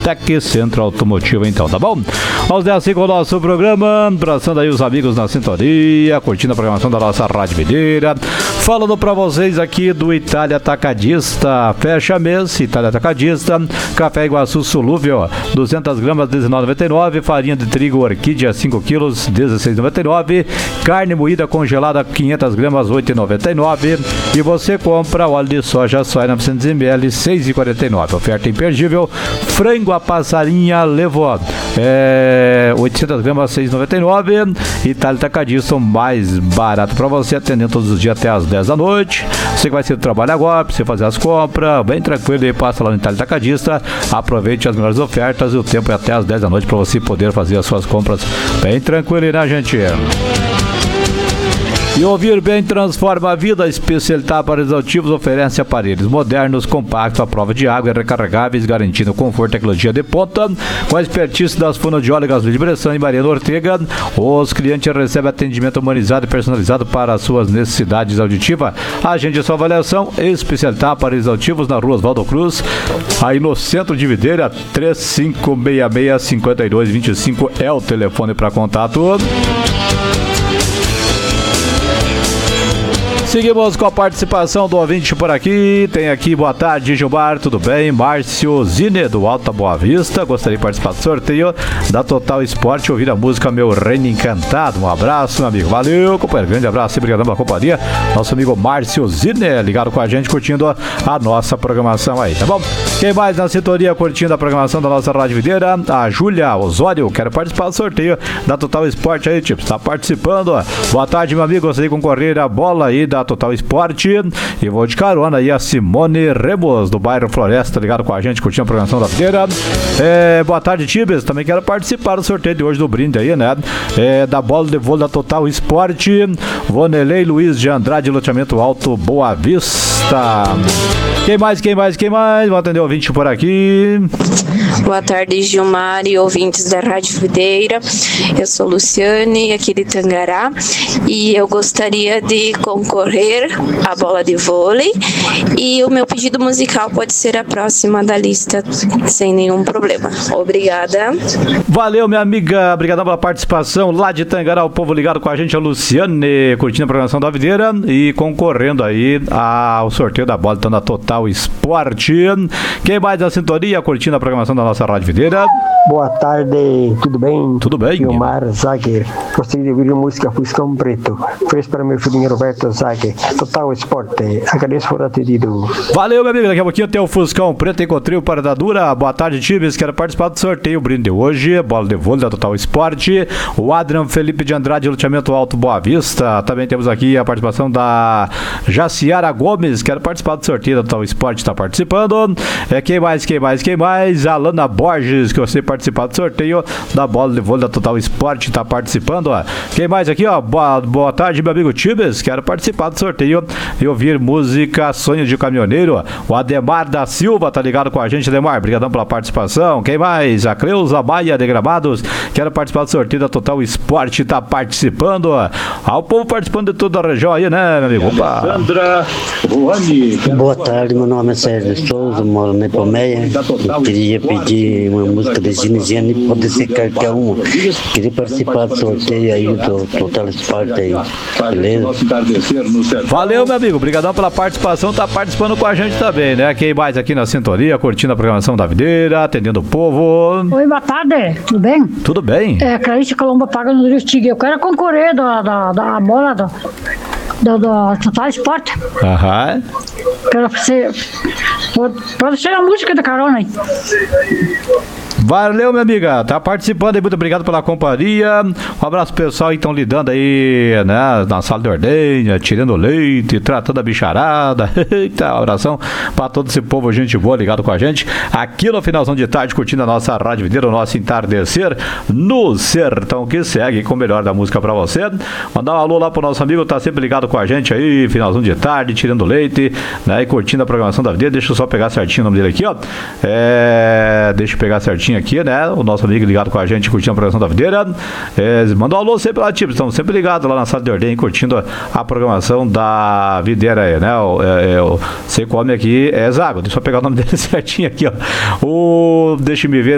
Tec Centro Automotivo, então, tá bom? Vamos dar assim com o nosso programa, abraçando aí os amigos na sintonia, curtindo a programação da nossa Rádio Videira, falando pra vocês aqui do Itália Atacadista, fecha mês, Itália Atacadista, café Iguaçu solúvel, 200 gramas, R$19,99, farinha de trigo Orquídea, 5 quilos, R$16,99, carne moída congelada, 500 gramas, R$8,99, e você compra óleo de soja Soia 900 ml, R$6,49, oferta imperdível, frango a passarinha levou 800 gramas, R$6,99. Itália Atacadista, mais barato para você, atendendo todos os dias até as 10 da noite. Você que vai ser do trabalho agora, para você fazer as compras, bem tranquilo, e passa lá no Itália Atacadista, aproveite as melhores ofertas, e o tempo é até as 10 da noite para você poder fazer as suas compras bem tranquilo, né, gente? E ouvir bem transforma a vida. Especialidade Aparelhos Auditivos oferece aparelhos modernos, compactos, à prova de água e recarregáveis, garantindo conforto e tecnologia de ponta. Com a expertise das fonoaudiólogas Luiz de Bressan e Mariana Ortega, os clientes recebem atendimento humanizado e personalizado para as suas necessidades auditivas. Agende sua avaliação. Especialidade Aparelhos Auditivos na rua Oswaldo Cruz, aí no centro de Videira. 3566-5225 é o telefone para contato. Seguimos com a participação do ouvinte por aqui. Tem aqui, boa tarde, Gilmar, tudo bem? Márcio Zine, do Alta Boa Vista. Gostaria de participar do sorteio da Total Esporte, ouvir a música Meu Reino Encantado. Um abraço, meu amigo. Valeu, companheiro. Grande abraço, obrigado pela companhia. Nosso amigo Márcio Zine, ligado com a gente, curtindo a nossa programação aí, tá bom? Quem mais na sintonia curtindo a programação da nossa Rádio Videira? A Júlia Osório, quero participar do sorteio da Total Esporte aí, tipo, está participando. Boa tarde, meu amigo. Gostaria de concorrer a bola aí da Total Esporte, e vou de carona aí a Simone Remos, do bairro Floresta, ligado com a gente, curtindo a programação da feira. Boa tarde, Tibes, também quero participar do sorteio de hoje do brinde aí, né? Da bola de vôlei da Total Esporte. Vonelei Luiz de Andrade, loteamento Alto Boa Vista. Quem mais? Vou atender o ouvinte por aqui. Boa tarde, Gilmar e ouvintes da Rádio Videira. Eu sou Luciane, aqui de Tangará, e eu gostaria de concorrer à bola de vôlei, e o meu pedido musical pode ser a próxima da lista, sem nenhum problema. Obrigada. Valeu, minha amiga, obrigado pela participação lá de Tangará, o povo ligado com a gente, a Luciane, curtindo a programação da Videira e concorrendo aí ao sorteio da bola, então, da Total Esporte. Quem mais na sintonia, curtindo a programação da nossa Rádio Videira? Boa tarde, tudo bem? Tudo bem. Gilmar Zager, gostaria de ouvir a música Fuscão Preto, fez para meu filhinho Roberto Zager, Total Esporte, agradeço por atendido. Valeu, meu amigo, daqui a pouquinho tem o Fuscão Preto, encontrei o Parada Dura. Boa tarde, times, quero participar do sorteio, o brinde de hoje, bola de vôlei da Total Esporte, o Adrian Felipe de Andrade, loteamento Alto Boa Vista. Também temos aqui a participação da Jaciara Gomes, quero participar do sorteio da Total Esporte, está participando. Quem mais? Alana Borges, que você participar do sorteio da bola de vôlei da Total Esporte, está participando. Quem mais aqui, ó? Boa tarde, meu amigo Tibes, quero participar do sorteio e ouvir música Sonhos de Caminhoneiro. O Ademar da Silva tá ligado com a gente. Ademar, obrigadão pela participação. Quem mais? A Cleusa Maia de Gramados, quero participar do sorteio da Total Esporte, tá participando. O povo participando de toda a região aí, né, meu amigo? Opa. Sandra Ruani. Boa tarde, meu nome é Sérgio Souza, moro na Ipomeia. Eu queria pedir uma música de Ginesiane, pode ser qualquer uma. Queria participar do sorteio aí do Total Esporte aí, beleza? Valeu, meu amigo, obrigadão pela participação, tá participando com a gente também, né? Quem mais aqui na sintonia, curtindo a programação da Videira, atendendo o povo. Oi, boa tarde, tudo bem? Tudo bem. Clarice Colombo paga no Rio Tigre. Eu quero concorrer da bola do Total Esporte. Aham. Quero ser. Pode ser a música da carona aí. Valeu, minha amiga, tá participando aí, muito obrigado pela companhia. Um abraço pro pessoal que estão lidando aí, né, na sala de ordenha, tirando leite, tratando a bicharada. Eita, um abração pra todo esse povo, gente boa, ligado com a gente aqui no finalzão de tarde, curtindo a nossa Rádio Videira, o nosso entardecer no sertão que segue com o melhor da música pra você. Mandar um alô lá pro nosso amigo, tá sempre ligado com a gente aí, finalzão de tarde, tirando leite, né, e curtindo a programação da Videira. Deixa eu só pegar certinho o nome dele aqui, ó. Deixa eu pegar certinho aqui, né? O nosso amigo ligado com a gente, curtindo a programação da Videira. Mandou um alô sempre lá, tipo, estamos sempre ligados lá na sala de ordem, curtindo a programação da Videira aí, né? Você come aqui, Zago, deixa eu pegar o nome dele certinho aqui, ó. Deixa me ver